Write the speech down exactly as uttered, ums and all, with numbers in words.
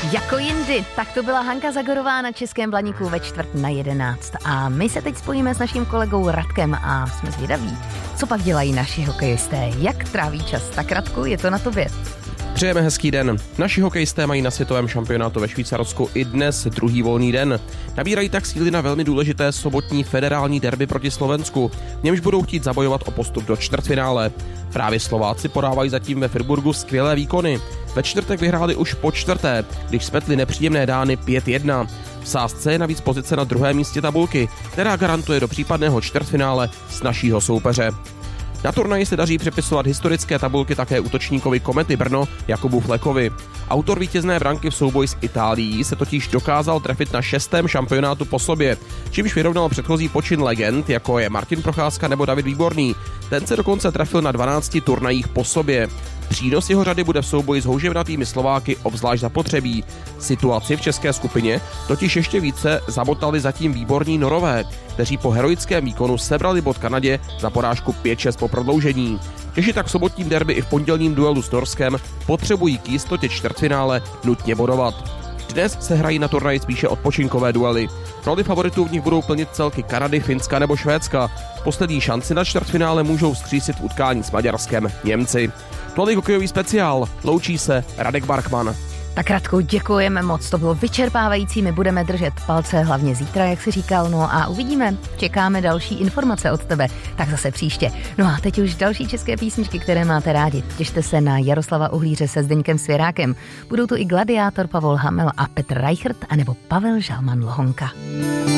Jako jindy, tak to byla Hanka Zagorová na Českém Blaníku ve čtvrt na jedenáct. A my se teď spojíme s naším kolegou Radkem a jsme zvědaví, co pak dělají naši hokejisté, jak tráví čas. Tak Radku, je to na tobě. Přejeme hezký den. Naši hokejisté mají na světovém šampionátu ve Švýcarsku i dnes druhý volný den. Nabírají tak síly na velmi důležité sobotní federální derby proti Slovensku, v němž budou chtít zabojovat o postup do čtvrtfinále. Právě Slováci podávají zatím ve Friburgu skvělé výkony. Ve čtvrtek vyhráli už po čtvrté, když smetli nepříjemné Dány pět jedna. V sázce je navíc pozice na druhém místě tabulky, která garantuje do případného čtvrtfinále s našího soupeře. Na turnaji se daří přepisovat historické tabulky také útočníkovi Komety Brno Jakubu Flekovi. Autor vítězné branky v souboji s Itálií se totiž dokázal trefit na šestém šampionátu po sobě, čímž vyrovnal předchozí počin legend, jako je Martin Procházka nebo David Výborný. Ten se dokonce trefil na dvanácti turnajích po sobě. Přínos jeho řady bude v souboji s houževnatými Slováky obzvlášť zapotřebí. Situaci v české skupině totiž ještě více zabotali zatím Výborní Norové, kteří po heroickém výkonu sebrali bod Kanadě za porážku pět šest po prodloužení. Češi tak v sobotním derby i v pondělním duelu s Norskem potřebují k jistotě čtvrtfinále nutně bodovat. Dnes se hrají na turnaji spíše odpočinkové duely. Roli favoritů v nich budou plnit celky Kanady, Finska nebo Švédska. Poslední šanci na čtvrtfinále můžou skřísit v utkání s Maďarskem Němci. Tolik hokejový speciál. Loučí se Radek Barkman. Tak Radku, děkujeme moc, to bylo vyčerpávající, my budeme držet palce hlavně zítra, jak si říkal, no a uvidíme, čekáme další informace od tebe, tak zase příště. No a teď už další české písničky, které máte rádi. Těšte se na Jaroslava Uhlíře se Zdeňkem Svěrákem. Budou tu i Gladiátor Pavol Hamel a Petr Reichert, anebo Pavel Žalman Lohonka.